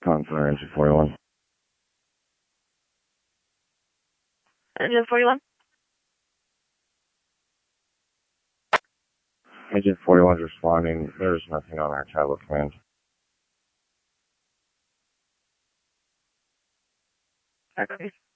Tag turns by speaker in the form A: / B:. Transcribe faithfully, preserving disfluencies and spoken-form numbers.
A: Consular Engine forty-one.
B: Engine forty-one?
A: Agent forty-one's responding. There's nothing on our tablet command.
B: Okay.